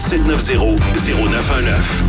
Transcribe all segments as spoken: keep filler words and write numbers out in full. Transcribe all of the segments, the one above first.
sept neuf zéro zéro neuf un neuf.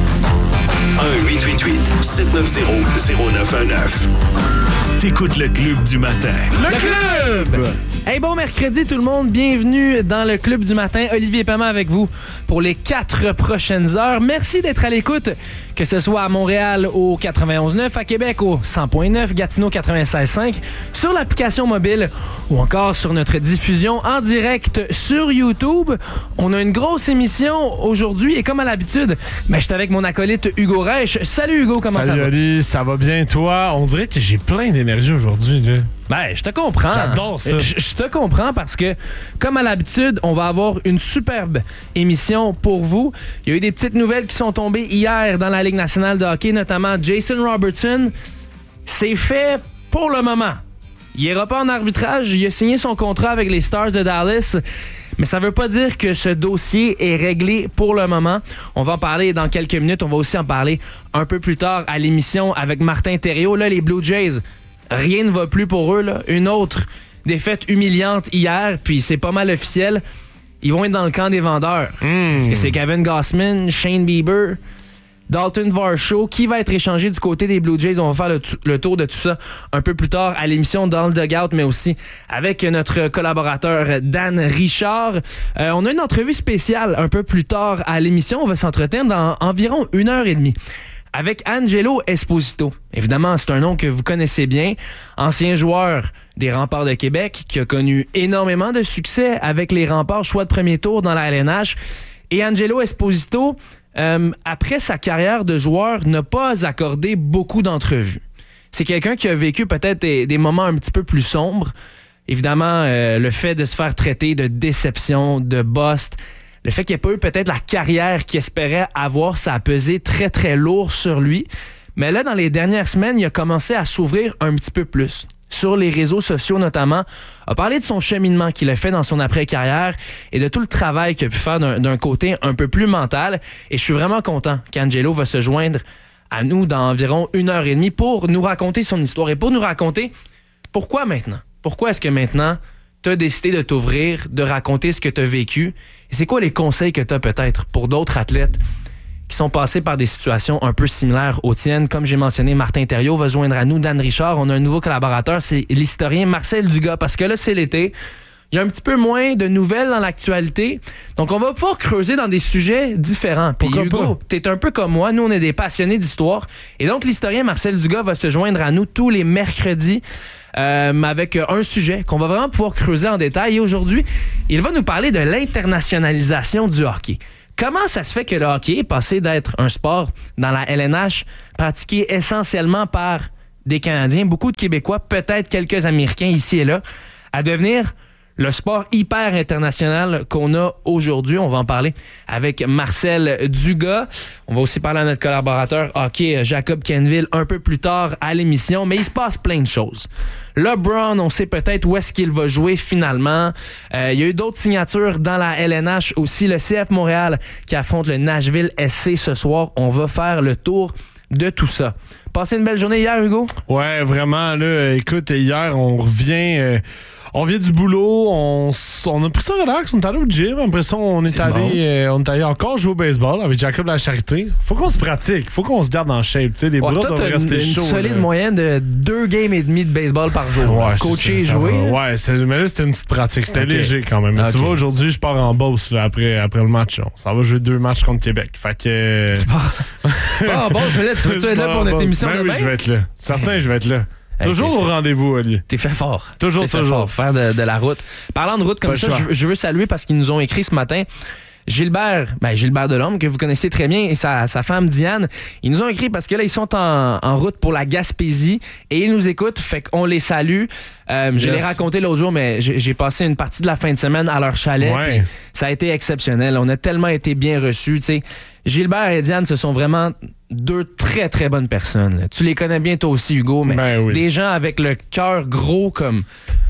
un huit huit huit sept neuf zéro zéro neuf un neuf. T'écoutes le Club du matin. Le Club! Hey, bon mercredi tout le monde, bienvenue dans le Club du matin. Olivier Paiement avec vous pour les quatre prochaines heures. Merci d'être à l'écoute, que ce soit à Montréal au quatre-vingt-onze neuf, à Québec au cent point neuf, Gatineau quatre-vingt-seize cinq, sur l'application mobile ou encore sur notre diffusion en direct sur YouTube. On a une grosse émission aujourd'hui et comme à l'habitude, ben, je suis avec mon acolyte Hugo Reich. Salut Hugo, comment Salut, ça va? Salut, ça va bien toi? On dirait que j'ai plein d'énergie aujourd'hui, là. Ben, je te comprends. J'adore ça. Je, je te comprends parce que, comme à l'habitude, on va avoir une superbe émission pour vous. Il y a eu des petites nouvelles qui sont tombées hier dans la Ligue nationale de hockey, notamment Jason Robertson. C'est fait pour le moment. Il n'ira pas en arbitrage. Il a signé son contrat avec les Stars de Dallas. Mais ça ne veut pas dire que ce dossier est réglé pour le moment. On va en parler dans quelques minutes. On va aussi en parler un peu plus tard à l'émission avec Martin Thériault. Là, les Blue Jays, rien ne va plus pour eux, là. Une autre défaite humiliante hier, puis c'est pas mal officiel. Ils vont être dans le camp des vendeurs. Mmh. Est-ce que c'est Kevin Gausman, Shane Bieber, Dalton Varsho qui va être échangé du côté des Blue Jays? On va faire le, t- le tour de tout ça un peu plus tard à l'émission dans le Dugout, mais aussi avec notre collaborateur Dan Richard. Euh, on a une entrevue spéciale un peu plus tard à l'émission. On va s'entretenir dans environ une heure et demie avec Angelo Esposito. Évidemment, c'est un nom que vous connaissez bien, ancien joueur des Remparts de Québec, qui a connu énormément de succès avec les Remparts, choix de premier tour dans la L N H. Et Angelo Esposito, euh, après sa carrière de joueur, n'a pas accordé beaucoup d'entrevues. C'est quelqu'un qui a vécu peut-être des, des moments un petit peu plus sombres. Évidemment, euh, le fait de se faire traiter de déception, de bust, le fait qu'il n'ait pas eu peut-être la carrière qu'il espérait avoir, ça a pesé très, très lourd sur lui. Mais là, dans les dernières semaines, il a commencé à s'ouvrir un petit peu plus. Sur les réseaux sociaux notamment, a parlé de son cheminement qu'il a fait dans son après-carrière et de tout le travail qu'il a pu faire d'un, d'un côté un peu plus mental. Et je suis vraiment content qu'Angelo va se joindre à nous dans environ une heure et demie pour nous raconter son histoire et pour nous raconter pourquoi maintenant. Pourquoi est-ce que maintenant tu as décidé de t'ouvrir, de raconter ce que tu as vécu? Et c'est quoi les conseils que tu as peut-être pour d'autres athlètes qui sont passés par des situations un peu similaires aux tiennes? Comme j'ai mentionné, Martin Thériault va se joindre à nous, Dan Richard. On a un nouveau collaborateur, c'est l'historien Marcel Dugas, parce que là, c'est l'été. Il y a un petit peu moins de nouvelles dans l'actualité. Donc, on va pouvoir creuser dans des sujets différents. Puis Hugo, t'es un peu comme moi. Nous, on est des passionnés d'histoire. Et donc, l'historien Marcel Dugas va se joindre à nous tous les mercredis euh, avec un sujet qu'on va vraiment pouvoir creuser en détail. Et aujourd'hui, il va nous parler de l'internationalisation du hockey. Comment ça se fait que le hockey est passé d'être un sport dans la L N H pratiqué essentiellement par des Canadiens, beaucoup de Québécois, peut-être quelques Américains ici et là, à devenir le sport hyper international qu'on a aujourd'hui? On va en parler avec Marcel Dugas. On va aussi parler à notre collaborateur hockey Jacob Kenville un peu plus tard à l'émission. Mais il se passe plein de choses. LeBron, on sait peut-être où est-ce qu'il va jouer finalement. Euh, il y a eu d'autres signatures dans la L N H aussi. Le C F Montréal qui affronte le Nashville S C ce soir. On va faire le tour de tout ça. Passez une belle journée hier, Hugo? Ouais, vraiment. Là, écoute, hier, on revient... Euh On vient du boulot, on, on a pris ça relax, on est allé au gym. Après ça, on est, C'est allé, bon. euh, on est allé encore jouer au baseball avec Jacob de la Charité. Faut qu'on se pratique, faut qu'on se garde en shape. T'sais, les Ouais, bras toi, doivent t'as rester une, une chauds. solide là. moyenne de deux games et demi de baseball par jour. Ouais, Coacher et ça, ça jouer. va. là. Ouais, c'est, mais là, c'était une petite pratique. C'était Okay. léger quand même. Mais Okay. tu vois, aujourd'hui, je pars en Beauce là, après, après le match. Là. Ça va jouer deux matchs contre Québec. Fait que. Tu pars, tu pars en Beauce, mais là, tu veux-tu être là pour notre émission ben demain? oui, je vais être là. Certain, je vais être là. Hey, Toujours au rendez-vous, Oli. T'es fait fort. Toujours, T'es fait toujours. fort. Faire de, de la route. Parlant de route comme Pas ça, le choix. je, je veux saluer parce qu'ils nous ont écrit ce matin. Gilbert, ben Gilbert Delhomme, que vous connaissez très bien, et sa, sa femme Diane, ils nous ont écrit parce que là, ils sont en, en route pour la Gaspésie et ils nous écoutent, fait qu'on les salue. Euh, je Yes. l'ai raconté l'autre jour, mais j'ai, j'ai passé une partie de la fin de semaine à leur chalet. Ouais. Puis ça a été exceptionnel. On a tellement été bien reçus. Tu sais, Gilbert et Diane, ce sont vraiment deux très, très bonnes personnes. Tu les connais bien toi aussi, Hugo, mais Ben oui. des gens avec le cœur gros comme...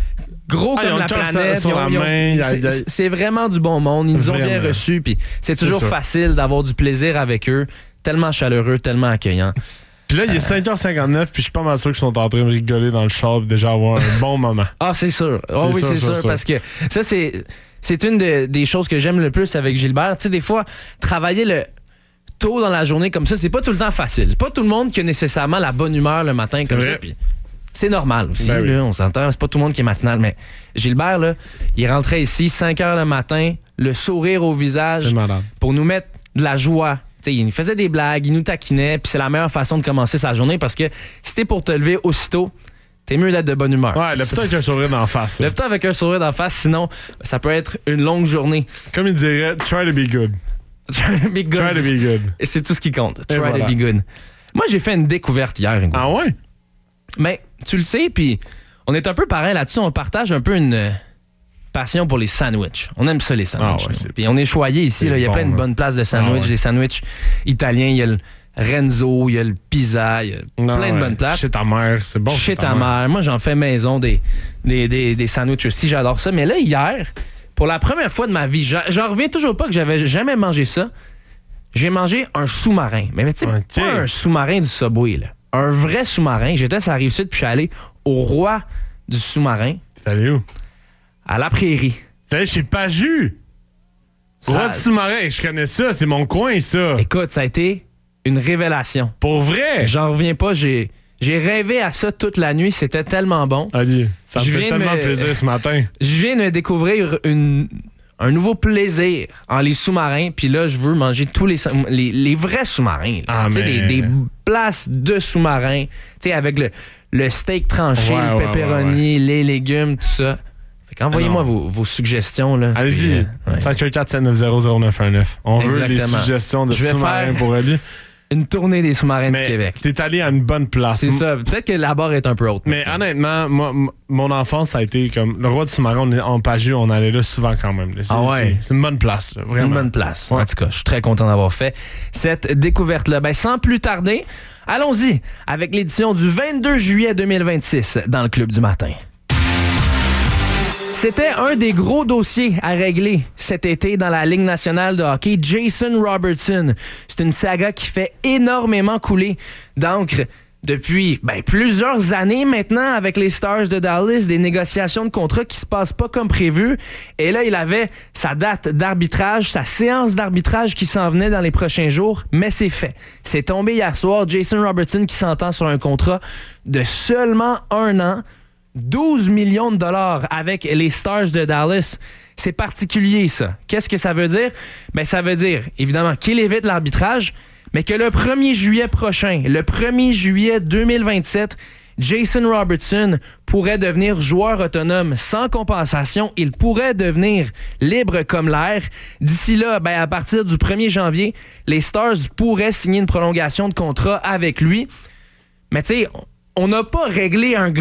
Gros Ah, ils comme ont la le cœur planète. sur Ils ont- la ils ont- main, il y a- c'est- il y a- C'est vraiment du bon monde. Ils nous ont bien Vraiment. reçus. Puis c'est C'est toujours ça. facile d'avoir du plaisir avec eux. Tellement chaleureux, tellement accueillant. Puis là, il est cinq heures cinquante-neuf, puis je suis pas mal sûr qu'ils sont en train de rigoler dans le char et déjà avoir un bon moment. Ah, c'est sûr. Ah C'est oui, sûr, c'est sûr, sûr. sûr. Parce que ça, c'est. c'est une de- des choses que j'aime le plus avec Gilbert. Tu sais, des fois, travailler le tôt dans la journée comme ça, c'est pas tout le temps facile. C'est pas tout le monde qui a nécessairement la bonne humeur le matin C'est comme vrai. ça. Puis c'est normal aussi, Ben oui. là, on s'entend. C'est pas tout le monde qui est matinal, mais Gilbert, là, il rentrait ici cinq heures le matin, le sourire au visage, C'est malade. pour nous mettre de la joie. T'sais, il nous faisait des blagues, il nous taquinait, puis c'est la meilleure façon de commencer sa journée parce que si t'es pour te lever aussitôt, t'es mieux d'être de bonne humeur. Ouais, le petit avec un sourire d'en face. là. Lève-toi avec un sourire d'en face, sinon ça peut être une longue journée. Comme il dirait, try to be good. Try to be good. Try to be good. Et c'est tout ce qui compte. Et Try voilà. to be good. Moi, j'ai fait une découverte hier, Hugo. Ah ouais? Mais tu le sais, puis on est un peu pareil là-dessus. On partage un peu une euh, passion pour les sandwichs. On aime ça, les sandwichs. Ah ouais, nous. c'est- Puis on est choyés ici. c'est là. Il y a bon, plein de là. bonnes places de sandwichs. Ah ouais. Des sandwichs italiens. Il y a le Renzo, il y a le pizza, il y a Non, plein de ouais. bonnes places. Chez ta mère, c'est bon. Chez ta mère. Moi, j'en fais maison des, des, des, des sandwichs aussi. J'adore ça. Mais là, hier, pour la première fois de ma vie, j'en j'en reviens toujours pas que j'avais jamais mangé ça. J'ai mangé un sous-marin. Mais, mais tu sais, Ok. pas un sous-marin du Subway, là. Un vrai sous-marin. J'étais sur la Rive-Sud, puis je suis allé au roi du sous-marin, T'es allé où? à la Prairie. T'es allé chez Paju. Ça- Roi du sous-marin, je connais ça. C'est mon coin, ça. Écoute, ça a été une révélation. Pour vrai? J'en reviens pas. J'ai, j'ai rêvé à ça toute la nuit. C'était tellement bon. Ali, ça me Je fait viens de tellement me- plaisir ce matin. Je viens de découvrir une, un nouveau plaisir en les sous-marins. Puis là, je veux manger tous les, les, les vrais sous-marins. là. Ah, Tu sais, mais- des, des places de sous-marins. Tu sais, avec le, le steak tranché, Ouais, le ouais, pepperoni, les légumes, tout ça. Fait qu'envoyez-moi Ah non. vos, vos suggestions. Là. Puis, Allez-y, euh, ouais. cinq un quatre sept neuf zéro zéro neuf un neuf. On veut les Exactement. suggestions de Je vais sous-marins faire- pour Ali. Une tournée des sous-marins du Mais Québec. t'es allé à une bonne place. C'est ça. Peut-être que la barre est un peu haute. Mais honnêtement, moi, m- mon enfance, ça a été comme le roi du sous-marin, on est en Paju, on allait là souvent quand même. là. C'est, Ah ouais? c'est- c'est une bonne place, là, C'est vraiment. une bonne place. Ouais. En tout cas, je suis très content d'avoir fait cette découverte-là. Ben, sans plus tarder, allons-y avec l'édition du vingt-deux juillet deux mille vingt-six dans le Club du matin. C'était un des gros dossiers à régler cet été dans la Ligue nationale de hockey. Jason Robertson, c'est une saga qui fait énormément couler d'encre depuis ben, plusieurs années maintenant avec les Stars de Dallas, des négociations de contrat qui se passent pas comme prévu. Et là, il avait sa date d'arbitrage, sa séance d'arbitrage qui s'en venait dans les prochains jours, mais c'est fait. C'est tombé hier soir. Jason Robertson qui s'entend sur un contrat de seulement un an, douze millions de dollars avec les Stars de Dallas. C'est particulier, ça. Qu'est-ce que ça veut dire? Ben, ça veut dire, évidemment, qu'il évite l'arbitrage, mais que le premier juillet prochain, le premier juillet deux mille vingt-sept, Jason Robertson pourrait devenir joueur autonome sans compensation. Il pourrait devenir libre comme l'air. D'ici là, ben, à partir du premier janvier, les Stars pourraient signer une prolongation de contrat avec lui. Mais tu sais, on n'a pas réglé un